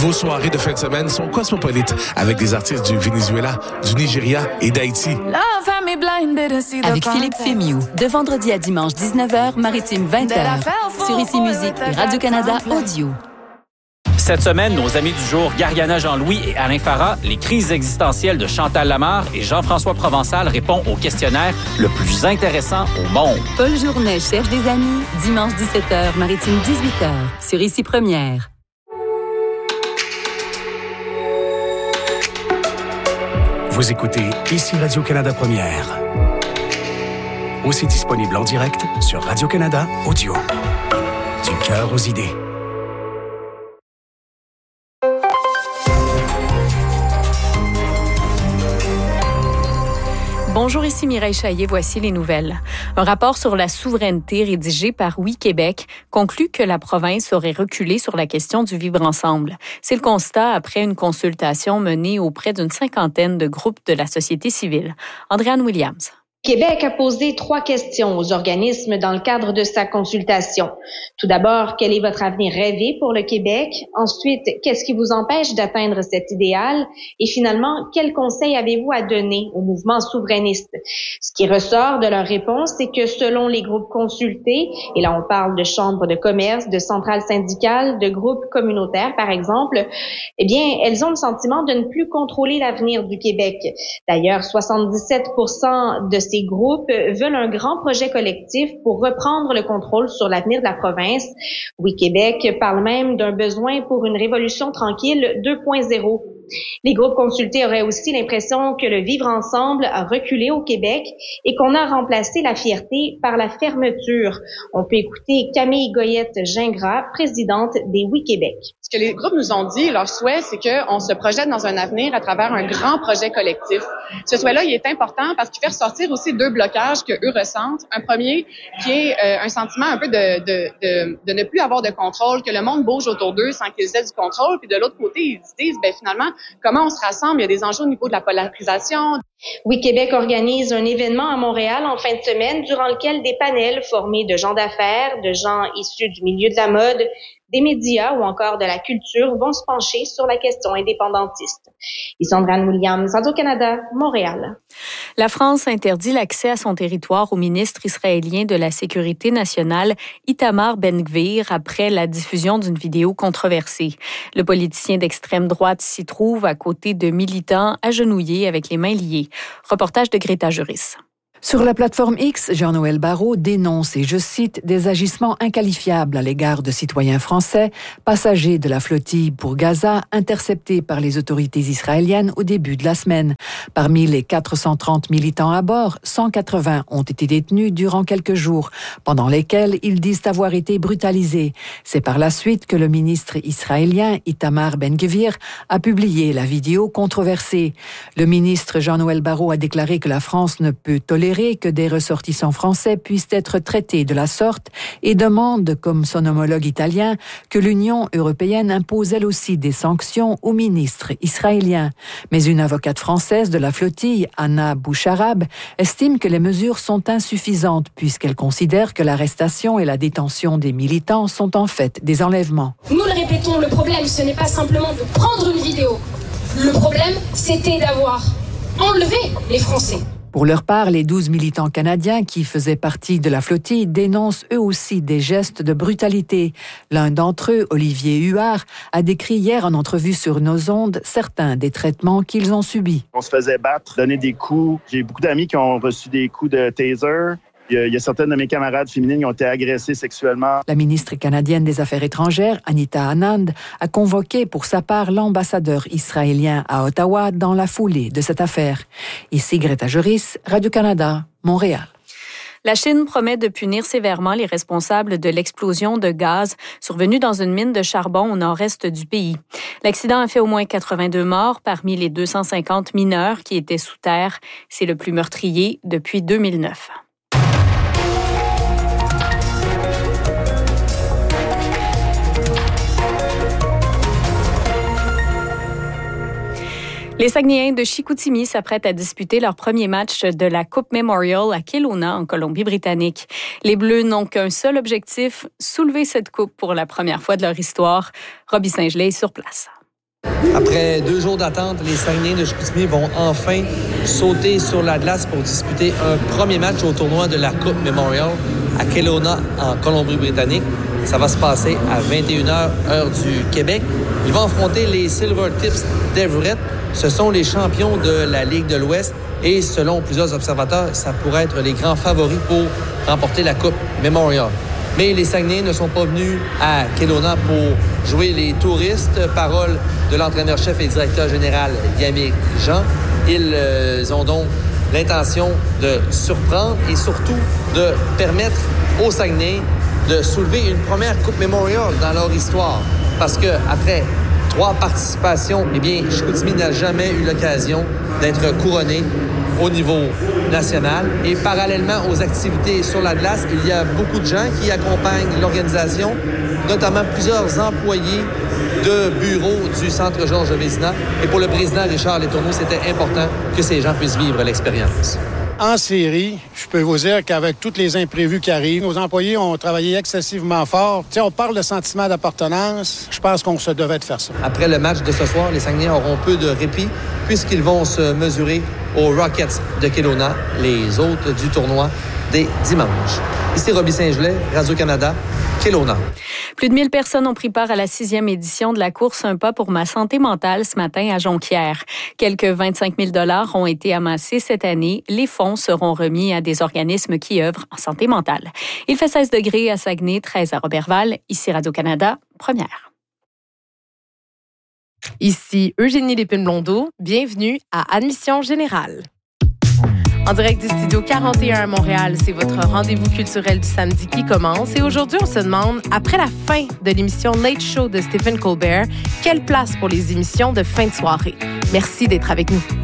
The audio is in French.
Vos soirées de fin de semaine sont cosmopolites avec des artistes du Venezuela, du Nigeria et d'Haïti. Avec Philippe Fémiou, de vendredi à dimanche 19h, Maritime 20h, sur Ici Musique et Radio-Canada Audio. Cette semaine, nos amis du jour, Gariana Jean-Louis et Alain Farah, les crises existentielles de Chantal Lamarre et Jean-François Provençal répondent au questionnaire le plus intéressant au monde. Paul Journet cherche des amis, dimanche 17h, Maritime 18h, sur Ici Première. Vous écoutez Ici Radio-Canada Première. Aussi disponible en direct sur Radio-Canada Audio. Du cœur aux idées. Bonjour, ici Mireille Chaillet, voici les nouvelles. Un rapport sur la souveraineté rédigé par Oui Québec conclut que la province aurait reculé sur la question du vivre ensemble. C'est le constat après une consultation menée auprès d'une cinquantaine de groupes de la société civile. Andréane Williams. Québec a posé 3 questions aux organismes dans le cadre de sa consultation. Tout d'abord, quel est votre avenir rêvé pour le Québec? Ensuite, qu'est-ce qui vous empêche d'atteindre cet idéal? Et finalement, quels conseils avez-vous à donner au mouvement souverainiste? Ce qui ressort de leurs réponses, c'est que selon les groupes consultés, et là on parle de chambres de commerce, de centrales syndicales, de groupes communautaires par exemple, eh bien, elles ont le sentiment de ne plus contrôler l'avenir du Québec. D'ailleurs, 77% de ces groupes veulent un grand projet collectif pour reprendre le contrôle sur l'avenir de la province. Oui Québec parle même d'un besoin pour une révolution tranquille 2.0. Les groupes consultés auraient aussi l'impression que le vivre ensemble a reculé au Québec et qu'on a remplacé la fierté par la fermeture. On peut écouter Camille Goyette-Gingras, présidente des Oui Québec. Ce que les groupes nous ont dit, leur souhait, c'est qu'on se projette dans un avenir à travers un grand projet collectif. Ce souhait-là, il est important parce qu'il fait ressortir aussi 2 blocages que eux ressentent. Un premier, qui est un sentiment un peu de ne plus avoir de contrôle, que le monde bouge autour d'eux sans qu'ils aient du contrôle. Puis de l'autre côté, ils se disent, finalement, comment on se rassemble? Il y a des enjeux au niveau de la polarisation. Oui Québec organise un événement à Montréal en fin de semaine durant lequel des panels formés de gens d'affaires, de gens issus du milieu de la mode, des médias ou encore de la culture vont se pencher sur la question indépendantiste. Ici Andréane Williams, Radio-Canada, Montréal. La France interdit l'accès à son territoire au ministre israélien de la Sécurité nationale, Itamar Ben-Gvir, après la diffusion d'une vidéo controversée. Le politicien d'extrême droite s'y trouve à côté de militants agenouillés avec les mains liées. Reportage de Greta Juris. Sur la plateforme X, Jean-Noël Barrot dénonce, et je cite, des agissements inqualifiables à l'égard de citoyens français, passagers de la flottille pour Gaza, interceptés par les autorités israéliennes au début de la semaine. Parmi les 430 militants à bord, 180 ont été détenus durant quelques jours, pendant lesquels ils disent avoir été brutalisés. C'est par la suite que le ministre israélien Itamar Ben-Gvir a publié la vidéo controversée. Le ministre Jean-Noël Barrot a déclaré que la France ne peut tolérer que des ressortissants français puissent être traités de la sorte et demande, comme son homologue italien, que l'Union européenne impose elle aussi des sanctions aux ministres israéliens. Mais une avocate française de la flottille, Anna Boucharab, estime que les mesures sont insuffisantes puisqu'elle considère que l'arrestation et la détention des militants sont en fait des enlèvements. Nous le répétons, le problème, ce n'est pas simplement de prendre une vidéo. Le problème, c'était d'avoir enlevé les Français. Pour leur part, les 12 militants canadiens qui faisaient partie de la flottille dénoncent eux aussi des gestes de brutalité. L'un d'entre eux, Olivier Huard, a décrit hier en entrevue sur nos ondes certains des traitements qu'ils ont subis. On se faisait battre, donner des coups. J'ai beaucoup d'amis qui ont reçu des coups de taser. Il y a certaines de mes camarades féminines qui ont été agressées sexuellement. La ministre canadienne des Affaires étrangères, Anita Anand, a convoqué pour sa part l'ambassadeur israélien à Ottawa dans la foulée de cette affaire. Ici Greta Juris, Radio-Canada, Montréal. La Chine promet de punir sévèrement les responsables de l'explosion de gaz survenue dans une mine de charbon au nord-est du pays. L'accident a fait au moins 82 morts parmi les 250 mineurs qui étaient sous terre. C'est le plus meurtrier depuis 2009. Les Saguenayens de Chicoutimi s'apprêtent à disputer leur premier match de la Coupe Memorial à Kelowna, en Colombie-Britannique. Les Bleus n'ont qu'un seul objectif, soulever cette coupe pour la première fois de leur histoire. Roby Saint-Gelais est sur place. Après 2 jours d'attente, les Saguenayens de Chicoutimi vont enfin sauter sur la glace pour disputer un premier match au tournoi de la Coupe Memorial à Kelowna, en Colombie-Britannique. Ça va se passer à 21h, heure du Québec. Ils vont affronter les Silver Tips d'Everett. Ce sont les champions de la Ligue de l'Ouest et selon plusieurs observateurs, ça pourrait être les grands favoris pour remporter la Coupe Memorial. Mais les Saguenayens ne sont pas venus à Kelowna pour jouer les touristes. Parole de l'entraîneur-chef et directeur général Yamik Jean. Ils ont donc l'intention de surprendre et surtout de permettre aux Saguenayens de soulever une première Coupe Memorial dans leur histoire. Parce qu'après 3 participations, eh bien, Chicoutimi n'a jamais eu l'occasion d'être couronné au niveau national. Et parallèlement aux activités sur la glace, il y a beaucoup de gens qui accompagnent l'organisation, notamment plusieurs employés de bureaux du Centre Georges Vézina. Et pour le président Richard Letourneau, c'était important que ces gens puissent vivre l'expérience. En série, je peux vous dire qu'avec tous les imprévus qui arrivent, nos employés ont travaillé excessivement fort. On parle de sentiment d'appartenance. Je pense qu'on se devait de faire ça. Après le match de ce soir, les Saguenayens auront peu de répit puisqu'ils vont se mesurer aux Rockets de Kelowna, les hôtes du tournoi, dès dimanche. Ici Roby Saint-Gelais, Radio-Canada, Kelowna. Plus de 1000 personnes ont pris part à la 6e édition de la course Un pas pour ma santé mentale ce matin à Jonquière. Quelques 25 000 $ ont été amassés cette année. Les fonds seront remis à des organismes qui œuvrent en santé mentale. Il fait 16 degrés à Saguenay, 13 à Roberval. Ici Radio-Canada, première. Ici Eugénie Lépine-Blondeau. Bienvenue à Admission Générale. En direct du Studio 41 à Montréal, c'est votre rendez-vous culturel du samedi qui commence. Et aujourd'hui, on se demande, après la fin de l'émission Late Show de Stephen Colbert, quelle place pour les émissions de fin de soirée? Merci d'être avec nous.